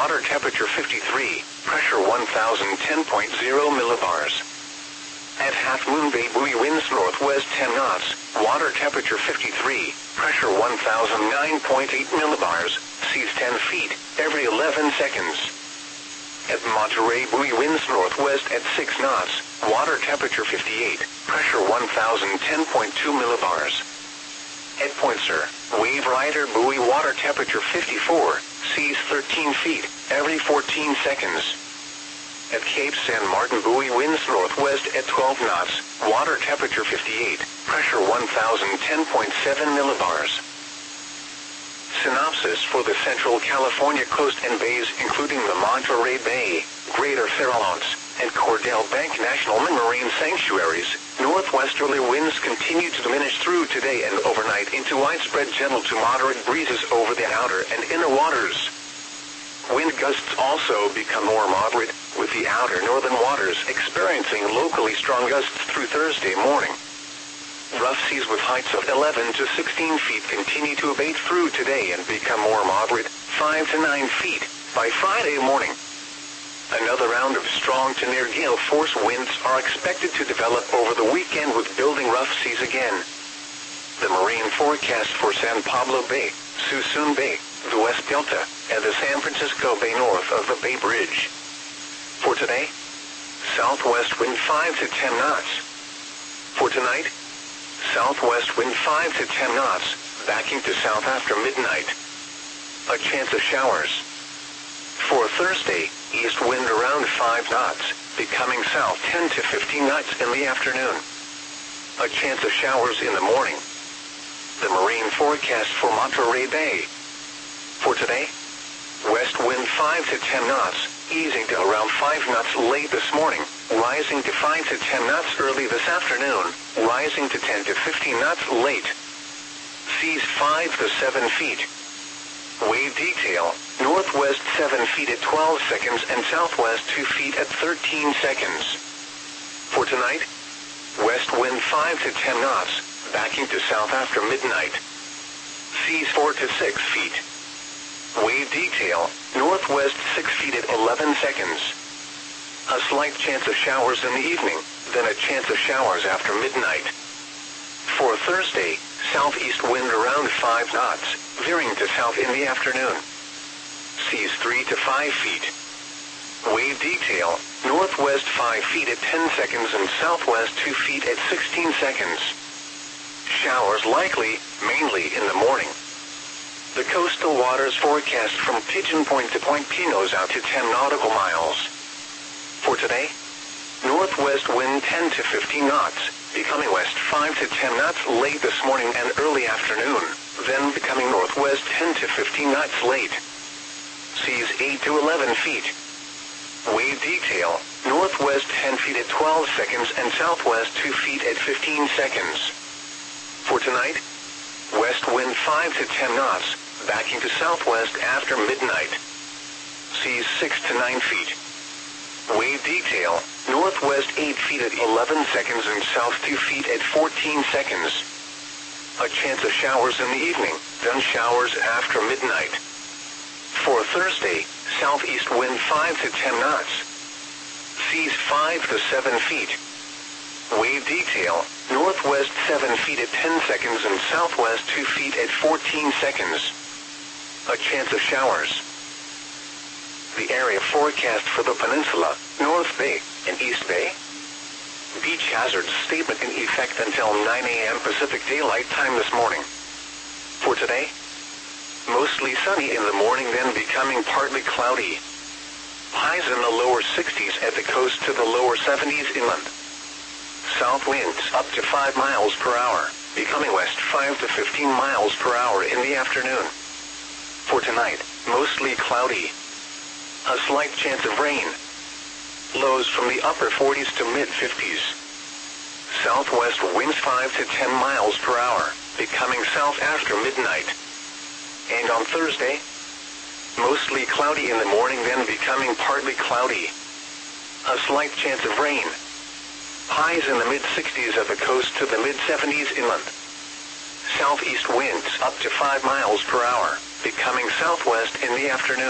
water temperature 53, pressure 1010.0 millibars. At Half Moon Bay buoy winds northwest 10 knots, water temperature 53, pressure 1009.8 millibars, seas 10 feet, every 11 seconds. At Monterey buoy winds northwest at 6 knots, water temperature 58, pressure 1010.2 millibars. At Poinsett, Wave Rider buoy water temperature 54, seas 13 feet, every 14 seconds. At Cape San Martin buoy winds northwest at 12 knots, water temperature 58, pressure 1010.7 millibars. Synopsis for the Central California coast and bays including the Monterey Bay, Greater Farallones, and Cordell Bank National Marine Sanctuaries, northwesterly winds continue to diminish through today and overnight into widespread gentle to moderate breezes over the outer and inner waters. Wind gusts also become more moderate, with the outer northern waters experiencing locally strong gusts through Thursday morning. Rough seas with heights of 11 to 16 feet continue to abate through today and become more moderate, 5 to 9 feet, by Friday morning. Another round of strong to near gale force winds are expected to develop over the weekend with building rough seas again. The marine forecast for San Pablo Bay, Suisun Bay, the West Delta, and the San Francisco Bay north of the Bay Bridge. For today, southwest wind 5 to 10 knots. For tonight, southwest wind 5 to 10 knots, backing to south after midnight. A chance of showers. For Thursday, east wind around 5 knots, becoming south 10 to 15 knots in the afternoon. A chance of showers in the morning. The marine forecast for Monterey Bay. For today, west wind 5 to 10 knots, easing to around 5 knots late this morning, rising to 5 to 10 knots early this afternoon, rising to 10 to 15 knots late. Seas 5 to 7 feet. Wave detail, northwest 7 feet at 12 seconds and southwest 2 feet at 13 seconds. For tonight, west wind 5 to 10 knots, backing to south after midnight. Seas 4 to 6 feet. Wave detail, northwest 6 feet at 11 seconds. A slight chance of showers in the evening, then a chance of showers after midnight. For Thursday, southeast wind around 5 knots, veering to south in the afternoon. Seas 3 to 5 feet. Wave detail, northwest 5 feet at 10 seconds and southwest 2 feet at 16 seconds. Showers likely, mainly in the morning. The coastal waters forecast from Pigeon Point to Point Pinos out to 10 nautical miles. For today, northwest wind 10 to 15 knots, becoming west 5 to 10 knots late this morning and early afternoon, then becoming northwest 10 to 15 knots late. Seas 8 to 11 feet. Wave detail, northwest 10 feet at 12 seconds and southwest 2 feet at 15 seconds. For tonight, west wind 5 to 10 knots, backing to southwest after midnight. Seas 6 to 9 feet. Wave detail, northwest 8 feet at 11 seconds and south 2 feet at 14 seconds. A chance of showers in the evening, then showers after midnight. For Thursday, southeast wind 5 to 10 knots. Seas 5 to 7 feet. Wave detail, northwest 7 feet at 10 seconds and southwest 2 feet at 14 seconds. A chance of showers. The area forecast for the peninsula, North Bay, and East Bay. Beach hazard statement in effect until 9 a.m. Pacific Daylight Time this morning. For today, mostly sunny in the morning, then becoming partly cloudy. Highs in the lower 60s at the coast to the lower 70s inland. South winds up to 5 miles per hour, becoming west 5 to 15 miles per hour in the afternoon. For tonight, mostly cloudy. A slight chance of rain. Lows from the upper 40s to mid-50s. Southwest winds 5 to 10 miles per hour, becoming south after midnight. And on Thursday, mostly cloudy in the morning, then becoming partly cloudy. A slight chance of rain. Highs in the mid-60s at the coast to the mid-70s inland. Southeast winds up to 5 miles per hour, becoming southwest in the afternoon.